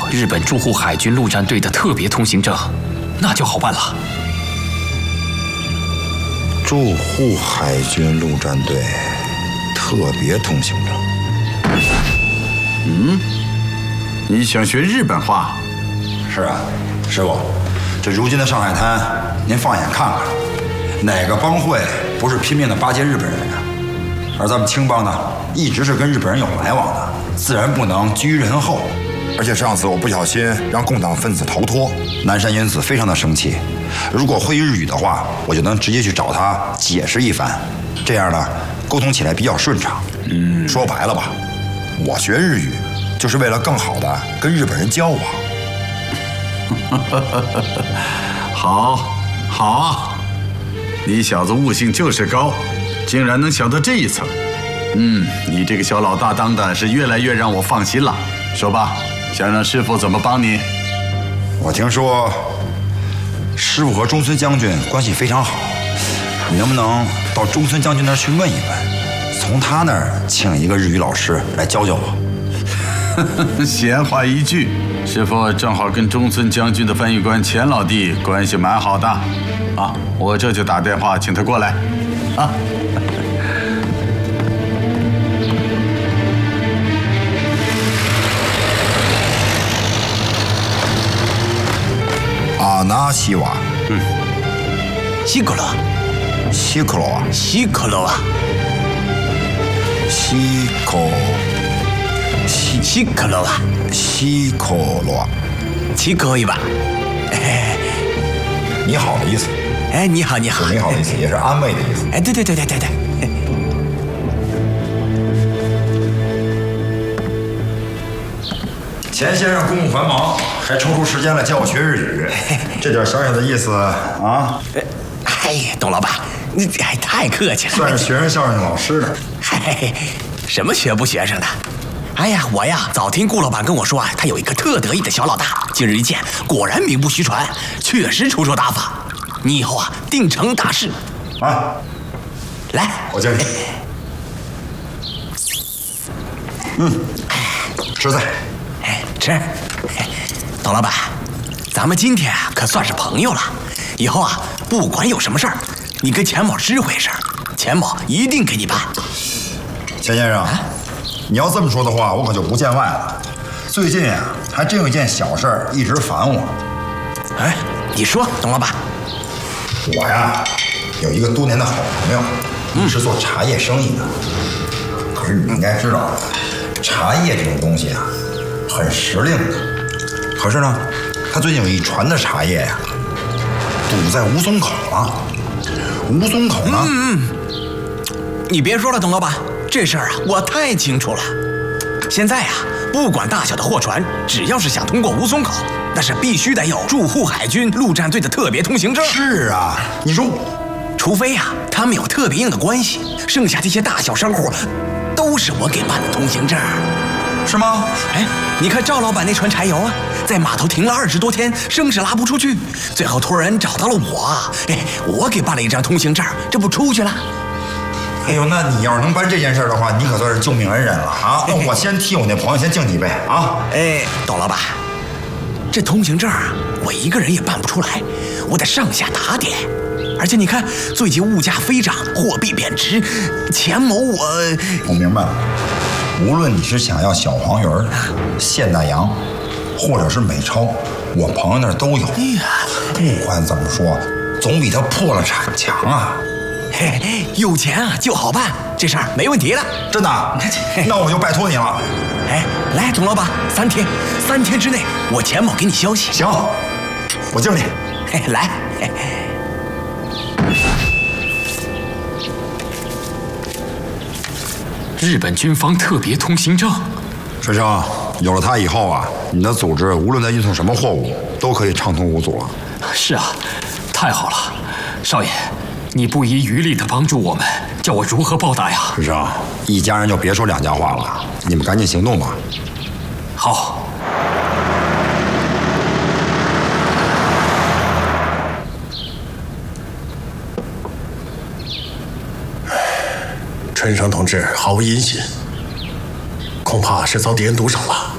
日本驻沪海军陆战队的特别通行证，那就好办了。 驻沪海军陆战队特别通行证。 你想学日本话？ 是啊，师傅，这如今的上海滩，您放眼看看，哪个帮会不是拼命的巴结日本人啊？而咱们青帮呢，一直是跟日本人有来往的，自然不能居于人后。而且上次我不小心让共党分子逃脱，南山原子非常的生气。如果会日语的话，我就能直接去找他解释一番，这样呢，沟通起来比较顺畅。说白了吧，我学日语就是为了更好的跟日本人交往。 好，好啊！你小子悟性就是高，竟然能想到这一层。你这个小老大当的是越来越让我放心了。说吧，想让师傅怎么帮你？ 我听说师傅和中村将军关系非常好，你能不能到中村将军那儿去问一问，从他那儿请一个日语老师来教教我？ 闲话一句，师傅正好跟中村将军的翻译官钱老弟关系蛮好的，啊，我这就打电话请他过来，啊。 阿纳西瓦， 西克罗， 西克罗啊， 西克罗啊， 西克罗啊，西克罗， 西克伊吧？ 你好的意思。 哎，你好，你好， 你好的意思，也是安慰的意思。 哎，对。 钱先生公务繁忙，还抽出时间来教我学日语，这点小小的意思啊！ 哎呀，董老板，你还太客气了， 算是学生孝顺老师了。 嗨，什么学不学生的？哎呀，我呀早听顾老板跟我说啊，他有一个特得意的小老大，今日一见，果然名不虚传，确实出手大方。你以后啊定成大事啊！ 来， 我教你。实在。 吃，董老板，咱们今天可算是朋友了。以后啊，不管有什么事儿，你跟钱某知会一声，钱某一定给你办。 钱先生，你要这么说的话，我可就不见外了。最近啊，还真有一件小事儿一直烦我。 哎，你说，董老板。 我呀，有一个多年的好朋友，是做茶叶生意的。可是你应该知道，茶叶这种东西啊，很时令的。可是呢，他最近有一船的茶叶呀，堵在吴淞口了。吴淞口呢？ 你别说了，董老板，这事儿啊，我太清楚了。现在啊，不管大小的货船，只要是想通过吴淞口，那是必须得有驻沪海军陆战队的特别通行证。 是啊，你说， 除非呀，他们有特别硬的关系，剩下这些大小商户，都是我给办的通行证。 是吗？ 哎，你看赵老板那船柴油啊，在码头停了20多天，生是拉不出去，最后托人找到了我，哎，我给办了一张通行证，这不出去了。 哎呦，那你要是能办这件事的话，你可算是救命恩人了啊！那我先替我那朋友先敬几杯啊！ 哎，董老板，这通行证啊，我一个人也办不出来，我得上下打点。而且你看，最近物价飞涨，货币贬值，钱某我明白了。无论你是想要小黄鱼、现代羊，或者是美钞，我朋友那儿都有。 哎呀， 不管怎么说，总比他破了产强啊！ 嘿，有钱啊就好办，这事儿没问题了。 真的？那我就拜托你了。 哎，来，董老板，3天之内，我钱某给你消息。 行，我敬你。 嘿，来。 日本军方特别通行证， 水生，有了它以后啊，你的组织无论在运送什么货物，都可以畅通无阻了。 是啊，太好了，少爷，你不遗余力地帮助我们，叫我如何报答呀？ 水生，一家人就别说两家话了，你们赶紧行动吧。 好。 春生同志毫无音信，恐怕是遭敌人毒手了。